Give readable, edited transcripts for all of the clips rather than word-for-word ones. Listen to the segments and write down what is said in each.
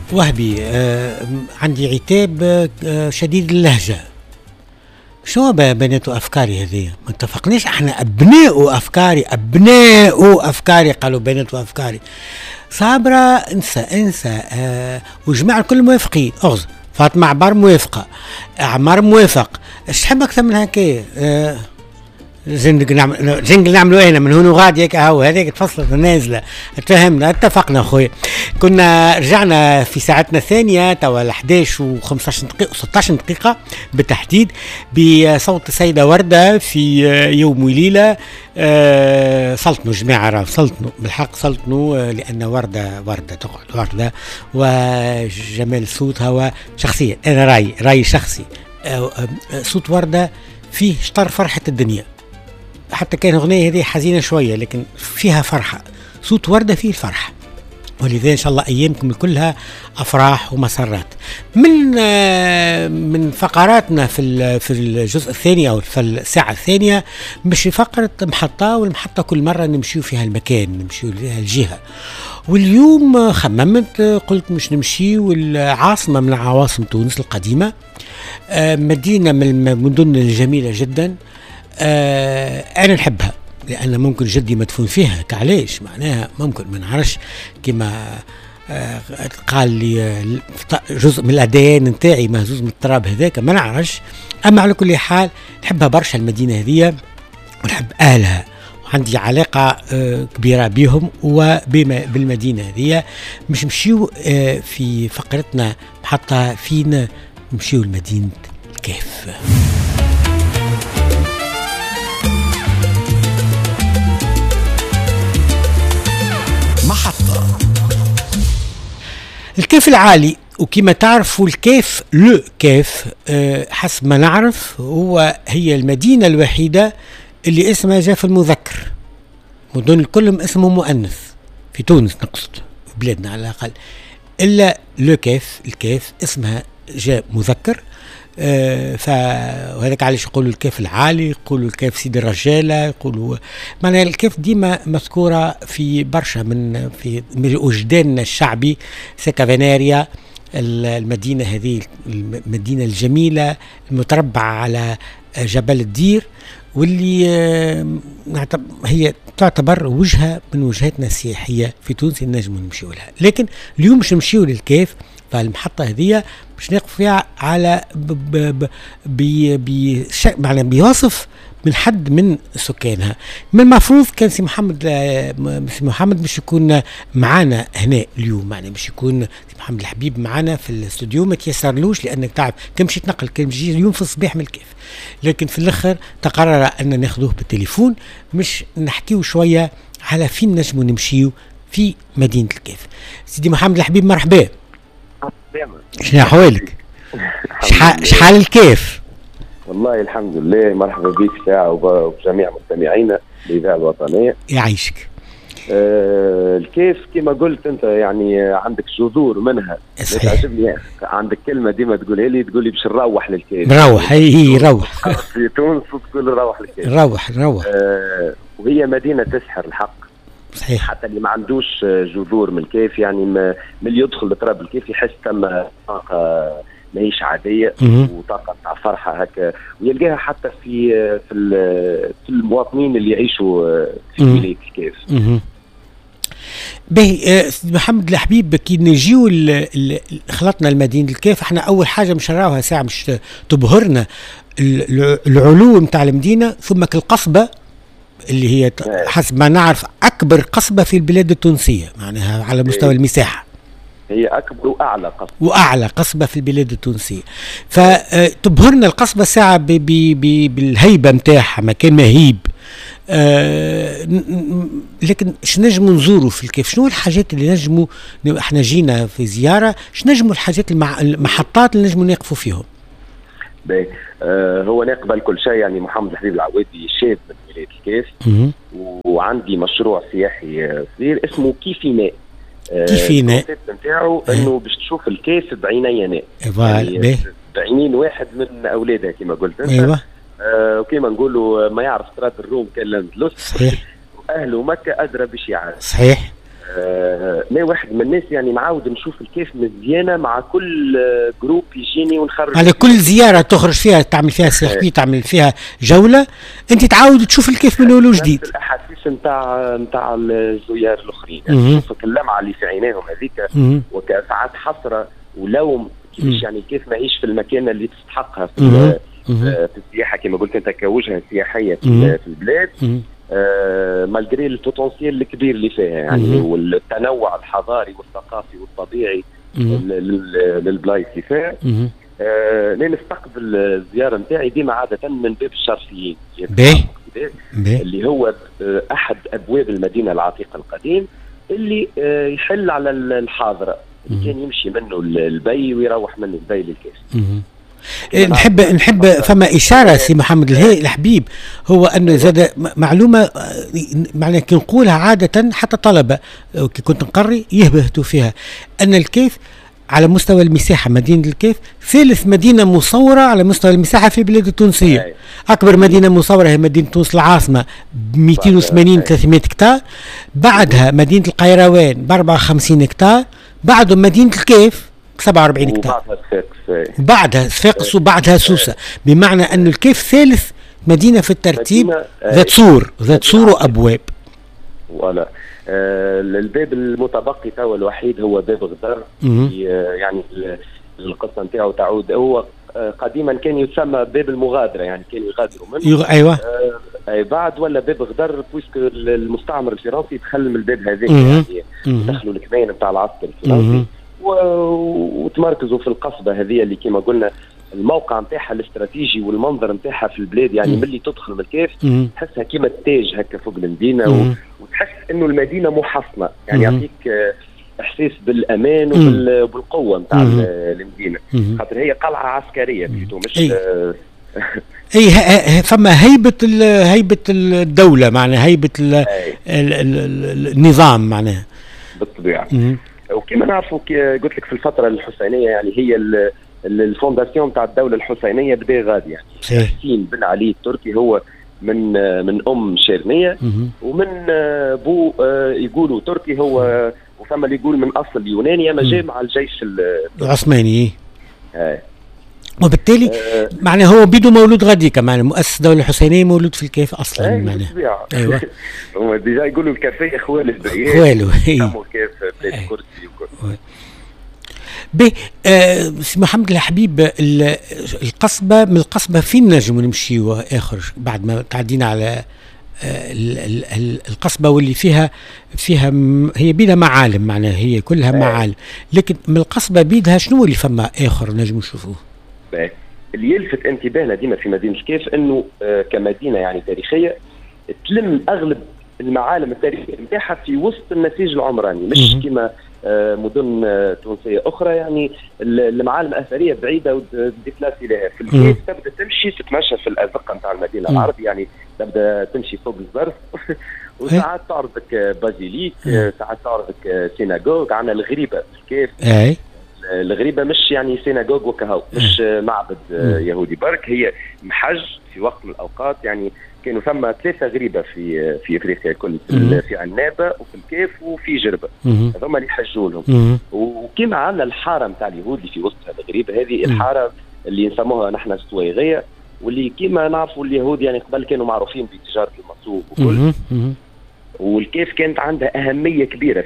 وهبي، عندي عتاب شديد اللهجة. شو بنات أفكاري هذه؟ ما اتفقناش احنا أبناء أفكاري قالوا بنات أفكاري. صابرة انسى وجماعة الكل موافقين. أغز فاطمة عبار موافقة، عمار موافق. ايش تحب أكثر من هكا؟ جنجل نعملوا انا من هنا وغادي هيك هو هذيك تفصلت نازله. اتفهمنا اتفقنا اخويا. كنا رجعنا في ساعتنا الثانيه توا 11 و15 دقيقه 16 دقيقه بالتحديد بصوت السيده ورده في يوم وليله. سلطنوا جماعه، راه سلطنوا بالحق، سلطنوا لان ورده تقعد ورده وجمال صوتها وشخصيه. انا رايي شخصي، صوت ورده فيه شطر فرحه الدنيا. حتى كان أغنية هذه حزينة شوية لكن فيها فرحة. صوت وردة فيه الفرح، ولذا إن شاء الله أيامكم كلها أفراح ومسرات. من فقراتنا في الجزء الثاني أو في الساعة الثانية مش فقرة محطة، والمحطة كل مرة نمشيو فيها المكان، نمشيو فيها الجهة. واليوم خممت قلت مش نمشي والعاصمة من عواصم تونس القديمة، مدينة من المدن الجميلة جدا. أنا نحبها لأن ممكن جدي مدفون فيها. كعليش معناها ممكن ما نعرفش كما قال لي جزء من الأديان نتاعي مهزوز من التراب هذاك ما نعرفش. أما على كل حال نحبها برشا المدينة هذه ونحب أهلها وعندي علاقة كبيرة بهم وبالمدينة هذه. مش نمشيو في فقرتنا حتى فينا نمشيو لمدينة الكهف. محطة الكيف العالي. وكما تعرفوا الكيف حسب ما نعرف هي المدينة الوحيدة اللي اسمها جاء في المذكر. مدن الكل اسمه مؤنث في تونس نقصد بلادنا على الأقل، إلا الكيف اسمها جاء مذكر. فهذاك علاش يقولوا الكيف العالي، يقولوا الكيف سيد الرجاله، يقولوا معناها الكيف ديما مذكوره في برشا من وجداننا الشعبي. سكافيناريا المدينه هذه، المدينه الجميله المتربعه على جبل الدير، واللي هي تعتبر وجهه من وجهاتنا السياحيه في تونس نجم نمشيو لها. لكن اليوم مش نمشيو للكيف، فالمحطة هذه مش نقف فيها على معنى بيوصف من حد من سكانها. من المفروض كان سي محمد مش يكون معنا هنا اليوم، يعني مش يكون سي محمد الحبيب معنا في الاستوديو، ما تيسرلوش لأنك تعرف كم مشي تنقل كم جي اليوم في الصباح من الكيف. لكن في الآخر تقرر أن ناخذوه بالتليفون مش نحكيو شوية على فين نجمو نمشيو في مدينة الكيف. سيدي محمد الحبيب مرحبا. شنو احوالك؟ شحال الكيف؟ والله الحمد لله. مرحبا بك ساعة وبجميع مستمعينا للإذاعة الوطنية. يعيشك. الكيف كما قلت انت يعني عندك جذور منها. تعجبني عندك كلمة ديما تقولها لي، تقولي باش نروح للكيف. نروح روح في تونس تقول روح للكيف. نروح. وهي مدينة تسحر الحق. صحيح. حتى اللي ما عندوش جذور من الكيف يعني من اللي يدخل لتراب الكيف يحس تم طاقة ماهيش عادية وطاقة تاع فرحة هكا، ويلقاها حتى في المواطنين اللي يعيشوا في ولاية الكيف. باهي سيدي محمد الحبيب، كي نجيو خلطنا المدينة الكيف، احنا أول حاجة مش نراوها ساعة مش تبهرنا العلو متاع المدينة، ثم القصبة اللي هي حسب ما نعرف أكبر قصبة في البلاد التونسية، معناها على مستوى المساحة هي أكبر وأعلى قصبة في البلاد التونسية. فتبهرنا القصبة ساعة بالهيبة متاعها، مكان مهيب. لكن ايش نجموا نزوروا في الكيف؟ شنو الحاجات اللي نجموا احنا جينا في زيارة، ايش نجموا الحاجات المحطات اللي نجموا نقفوا فيهم؟ هو نقبل كل شيء يعني محمد الحبيب العوادي شاب من ولاية الكيف، وعندي مشروع سياحي صغير اسمه كيفينا. الكونسيبت نتاعو انه باش تشوف الكيف بعيني يعني بعينين واحد من اولادها كما قلت انت. ايوه. وكما نقولوا ما يعرف طراد الروم كان لندلس. صحيح. واهل مكه ادرى بشيعان. صحيح. ما واحد من الناس يعني معاود نشوف الكيف مزيانه مع كل جروب يجيني ونخرج على كل زياره تخرج فيها تعمل فيها سيركي تعمل فيها جوله انت تعاود تشوف الكيف من اول وجديد. الاحاسيس نتاع الزيار الاخرين يعني تشوف اللمعه اللي في عينيهم هذيك وكساعات حسره ولوم كيفاش يعني كيف نعيش في المكان اللي تستحقها في السياحه كما قلت انت كوجهه سياحيه في البلاد مالجري البوتنسيال الكبير اللي فيها يعني والتنوع الحضاري والثقافي والطبيعي للبلايص اللي فيها. نستقبل الزياره نتاعي ديما عاده من باب الشرفيين اللي هو احد ابواب المدينه العتيقه القديم اللي يحل على الحاضره اللي كان يمشي منه البي ويروح منه البي للكاس. نحب فما إشارة سي محمد الحبيب هو أنه زاد معلومة معنى كي نقولها عادة حتى طلبة كي كنت نقري يهبهتوا فيها أن الكيف على مستوى المساحة مدينة الكيف ثالث مدينة مصورة على مستوى المساحة في البلاد التونسية. أكبر مدينة مصورة هي مدينة تونس العاصمة ب 280 300 هكتار، بعدها مدينة القيروان ب 54 هكتار، بعدهم مدينة الكيف 47 هكتار، وبعدها صفاقس وبعدها سوسة، بمعنى أن الكيف ثالث مدينة في الترتيب ذات سور وأبواب. ولا الباب المتبقي توا الوحيد هو باب غدر. يعني القصة نتاعو تعود هو قديما كان يسمى باب المغادرة يعني كان يغادروا منه. أيوة. بعد ولا باب غدر بويسك المستعمر الفرنسي دخل من الباب هذاك يعني دخلوا الكمين نتاع العسكر الفرنسي وتمركزوا في القصبة هذه اللي كما قلنا الموقع نتاعها الاستراتيجي والمنظر نتاعها في البلاد يعني ملي تدخل من الكيف تحسها كيما التاج هكا فوق المدينة وتحس انه المدينة محصنة يعني يعطيك احساس بالامان وبالقوة نتاع المدينة خاطر هي قلعة عسكرية بيتو مش فما هيبة الدولة معناها هيبة النظام معناها بالطبيعة. وكما نعرفوا قلت لك في الفترة الحسينية يعني هي الفونداسيون تاع الدولة الحسينية بدا غادي يعني حسين بن علي التركي هو من أم شيرنية ومن بو يقولوا تركي هو وثم اللي يقول من أصل يوناني أما جاء مع الجيش العثماني. وبالتالي معناه هو بيدو مولود غادي كمان مؤسس الدولة الحسينية مولود في الكيف أصلا معناه. أيوة. هم ديجا يقولوا الكافيه خوالو كيف بلاد كرسي سي محمد الحبيب القصبة من القصبة فين نجم نمشيو آخر بعد ما تعدينا على القصبة واللي فيها هي بيدها معالم معناها هي كلها معالم لكن من القصبة بيدها شنو اللي فما آخر نجم نشوفوه؟ اللي يلفت انتباهنا ديما في مدينة الكيف انه كمدينة يعني تاريخية تلم اغلب المعالم التاريخية نتاعها في وسط النسيج العمراني مش كما مدن تونسية أخرى يعني المعالم الأثرية بعيدة وديبلاسي لها. في الكيف تبدأ تمشي تتمشى في الأزقة نتاع المدينة العربية يعني تبدأ تمشي فوق الزرف وساعات تعرضك بازيليك ساعات تعرضك سيناغوغ. عنا الغريبة في الكيف الغريبة مش يعني سيناغوغ وكهو مش معبد يهودي برك هي محج في وقت من الأوقات يعني كانوا ثم 3 غريبة في افريقيا الكل في عنابة وفي الكيف وفي جربة هذوما اللي يحجوا لهم. وكما عندنا الحارة نتاع اليهود اللي في وسط هذا الغريبة هذه الحارة اللي نسموها نحن السويغية واللي كما نعرفوا اليهود يعني قبل كانوا معروفين بتجارة المصوب وكل والكيف كانت عندها أهمية كبيرة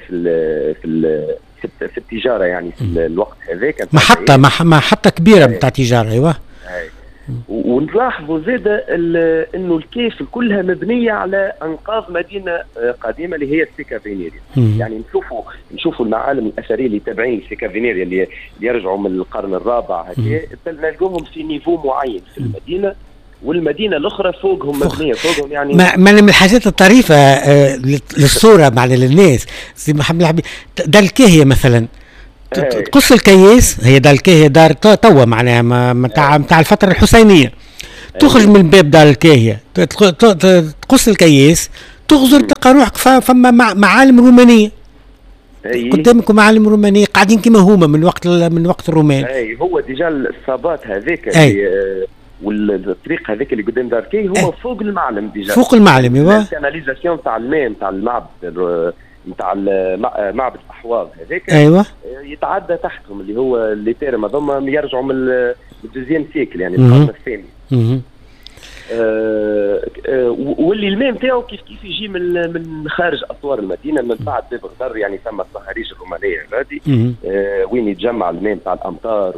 في التجارة يعني في الوقت هذا كانت محطة كبيرة نتاع تجارة. أيوة. ونلاحظوا زادة انه الكيف كلها مبنية على انقاض مدينة قديمة اللي هي السيكا فينيريا. يعني نشوفوا المعالم الاثرية اللي تابعين السيكا فينيريا اللي يرجعوا من القرن الرابع هكذا نلقوهم في نيفو معين في المدينة والمدينة الأخرى فوقهم مبنية فوقهم يعني من الحاجات الطريفة للصورة معنى للناس سي محمد الحبيب دالكاهية مثلا تقص الكياس هي دالكاهية دار توا معناها متاع الفترة الحسينية تخرج من باب دار الكاهية تقص الكياس تغزر تلقى روحك فما معالم رومانية قدامكم معالم رومانية قاعدين كما هما من وقت الرومان. هو ديجا الصابات هذيك والطريق هذيك اللي قدام دار كي هما فوق المعلم ديجا فوق المعلم. ايوا الكاناليزاسيون تاع الماء تاع المعبد نتاع معبد الاحواض هذاك. ايوه يتعدى تحتهم اللي هو اللي تيرم هذوما يرجعوا من الدوزيام سيكل يعني القرن الثاني. واللي الماء نتاعو كيف يجي من خارج اسوار المدينه من بعد باب غدر، يعني ثم الصهاريج الرومانيه غادي وين يتجمع الماء نتاع الامطار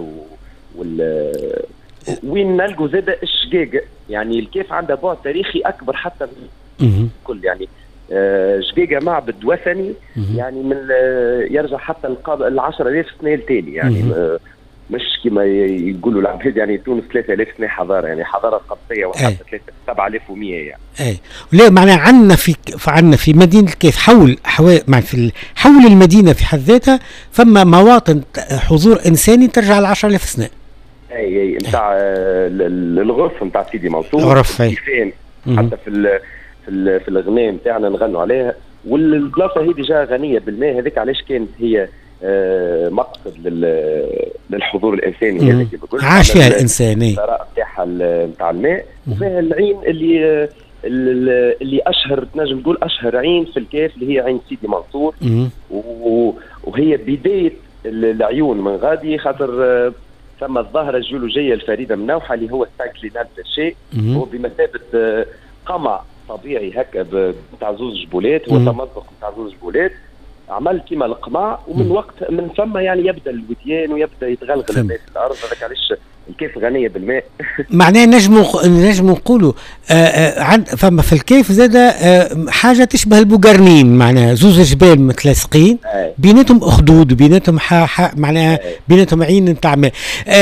وين نلقوا زاد الشقاق. يعني الكيف عندها بعد تاريخي اكبر حتى من كل يعني شقيقة معبد وثني يعني من يرجع حتى ال 10,000 سنه التالي يعني مش كما يقولوا العباد يعني تونس 3000 سنه حضاره، يعني حضاره قبطيه وحتى 7100 يعني. اي لا معناها عندنا في مدينه الكيف حول المدينه في حد ذاتها فما مواطن حضور انساني ترجع ل 10,000 سنه. اي نتاع الغرف نتاع سيدي منصور غرف حتى في الاغنيه نتاعنا نغنوا عليها. والبلاصه هي ديجا غنيه بالماء، هذيك علاش كانت هي مقصد للحضور الانساني هذا كيف بقول عاش فيها الانساني الثراء نتاعها نتاع الماء، وفيها العين اللي اشهر تنجم تقول اشهر عين في الكيف اللي هي عين سيدي منصور. وهي بدايه العيون من غادي خاطر ثم الظاهره الجيولوجيه الفريده من نوعها اللي هو السانكلينات شيء، هو بمثابه قمع طبيعي هكا بتاع زوز جبولات، هو تمزق بتاع زوز جبولات عمل كيما القمع، ومن وقت من ثم يعني يبدا الوديان ويبدا يتغلغل الماء في الارض. هذاك علاش الكيف غنيه بالماء. معناه نجم نقولوا فما في الكيف زاد حاجه تشبه البوغرنين، معناها زوز جبال متلاصقين بيناتهم اخدود وبيناتهم معناها بيناتهم عين نتاع ماء.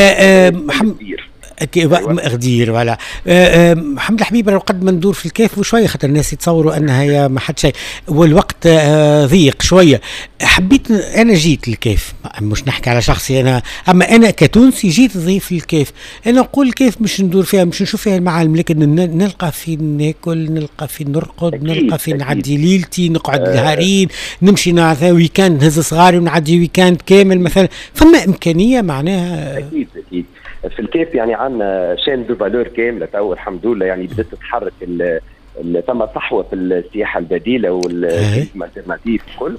غدير ولا محمد الحبيب. قد ما ندور في الكيف وشويه خاطر الناس يتصوروا انها هي ما حد شيء والوقت ضيق شويه. حبيت انا جيت الكيف، مش نحكي على شخصي انا، اما انا كتونسي جيت ضيف الكيف. انا نقول الكيف مش ندور فيها مش نشوف فيها المعالم، لكن نلقى فين ناكل، نلقى فين نرقد، نلقى فين نعدي ليلتي، نقعد نهارين، نمشي نعطي ويكاند نهز صغاري ونعدي ويكاند كامل مثلا. فما امكانيه معناها اكيد في الكيف يعني عندنا شين دو فالور كامله تو الحمد لله، يعني بدات تتحرك ثم صحوه في السياحه البديله والالترناتيف الكل.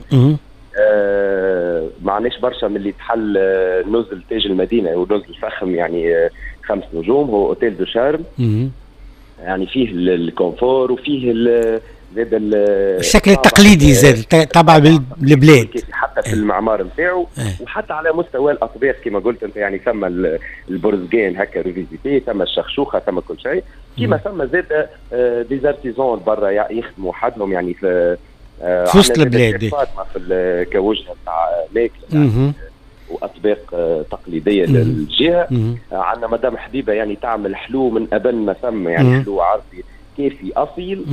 معناش برشا من اللي تحل نزل تاج المدينه ونزل فخم يعني 5 نجوم، هو اوتيل دو شارم يعني فيه الكونفور وفيه زاد الشكل التقليدي زاد طبعا بالبلاد حتى في المعمار نتاعو وحتى على مستوى الاطباق كما قلت انت، يعني ثم البرزقان هكا ريفيزيتي، ثم الشخشوخه، ثم كل شيء كما ثم زاد ديزارتيزون برا يخدموا حدهم يعني في وسط البلاد في كوجهه تاع ماكله واطباق تقليديه للجهه. عندنا مدام حبيبه يعني تعمل حلو من ابن ما ثم، يعني حلو عربي كيفي اصيل.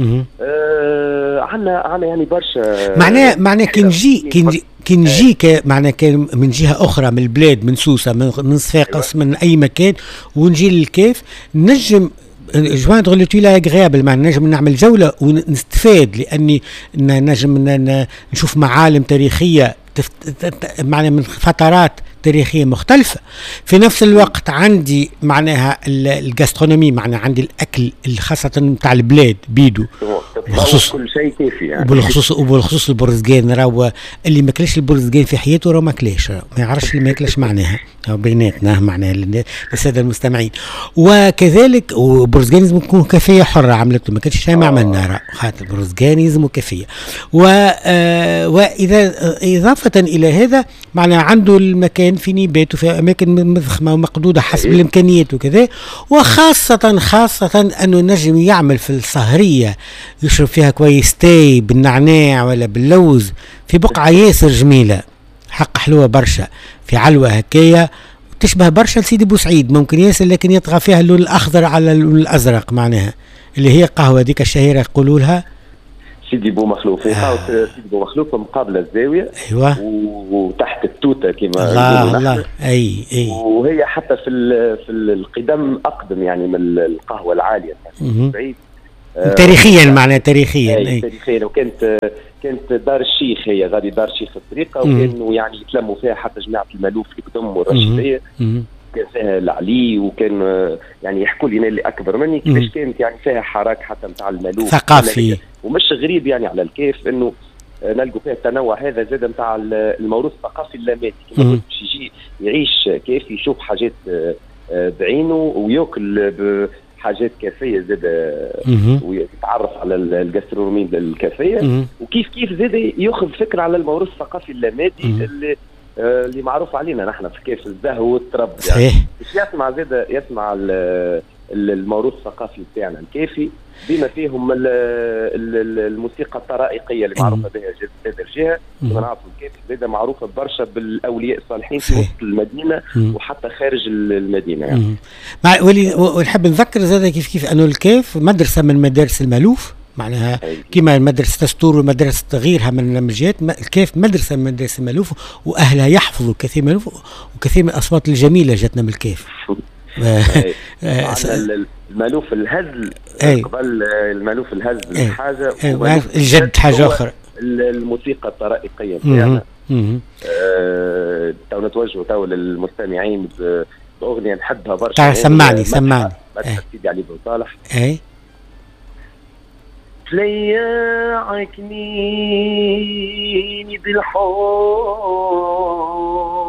عندنا يعني برشا معناه كي نجي معناه كان من جهه اخرى من البلاد، من سوسه، من صفاقس، من اي مكان، ونجي للكيف نجم جوان غلوتي لا اغريابل، معناها نجم نعمل جوله ونستفاد، لاني نجم نشوف معالم تاريخيه معناها من فترات تاريخية مختلفة. في نفس الوقت عندي معناها الجاسترونومي، معناها عندي الأكل خاصة متاع البلاد بيدو، بخصوص كل شيء كيفي يعني. وبالخصوص البرزقان، راهو اللي ما كلاش البرزقان في حياته راه ما كلاش، ما يعرفش اللي ما يكلاش معناها بيناتنا معناها للسادة المستمعين. وكذلك وبرزقان لازم يكون كافية حرة عملته، ما كانش شيء ما عملنا راه خاطر البرزقان لازم كافية. وإذا إضافة إلى هذا معناها عنده المكان في نيبات وفي أماكن مضخمة ومقدودة حسب الإمكانيات وكذا. وخاصة أنه نجم يعمل في الصهرية يشرب فيها كويس تاي بالنعناع ولا باللوز في بقعة ياسر جميلة، حق حلوة برشا في علوة هكايا تشبه برشا لسيدي بوسعيد ممكن ياسر، لكن يطغى فيها اللون الأخضر على اللون الأزرق، معناها اللي هي قهوة ديك الشهيرة يقولوا لها سيدي بو مخلوف. سيدي بو مخلوف مقابل الزاويه، ايوه، وتحت التوته كما الله اي وهي حتى في القدم اقدم يعني من القهوه العاليه بعيد تاريخيا، معناها تاريخيا تاريخيا. وكانت دار الشيخ، هي غادي دار الشيخ الطريقه، وكانوا يعني يتلموا فيها حتى جماعه المالوف القدم والرشيديه، كان فيها العلي، وكان يعني يحكوا لي اللي اكبر مني كيفاش كانت يعني فيها حراك حتى نتاع المالوف ثقافي. ومش غريب يعني على الكيف انه نلقوا فيها التنوع هذا زاد نتاع الموروث الثقافي اللامادي. كيما قلت باش يجي يعيش كيف يشوف حاجات بعينه وياكل بحاجات كافيه زاد ويتعرف على الجاسترونومي الكافيه وكيف زاد ياخذ فكره على الموروث الثقافي اللامادي اللي معروف علينا نحن في كيف الزهو والطرب يعني. باش يسمع زاد يسمع الموروث الثقافي بتاعنا الكافي بما فيهم الموسيقى الطرائقيه اللي معروفه بها هذه الجهه. كما نعرفوا الكافي زاد معروفه برشا بالاولياء الصالحين في وسط المدينه وحتى خارج المدينه يعني. ونحب نذكر زاد كيف انه الكيف مدرسه من مدارس المالوف معناها كما مدرسة تستور ومدرسة غيرها من الجهات. الكيف مدرسة من مدارس المالوف وأهلها يحفظوا كثير من وكثير من الأصوات الجميلة جاتنا من الكيف. المالوف الهزل قبل المالوف الهزل حاجة الجد حاجة أخرى. الموسيقى الطرائقية بتاعنا تو نتوجه تو للمستمعين بأغنية نحبها برشا. سمعني سيدي علي بن صالح. تليعك ميني بالحب